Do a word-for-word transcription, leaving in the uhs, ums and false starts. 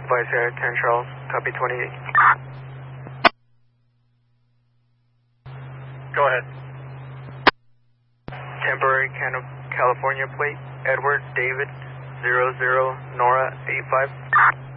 Vice Air, ten Charles, copy twenty-eight. Go ahead. Temporary California plate, Edward David, zero zero Nora eight five.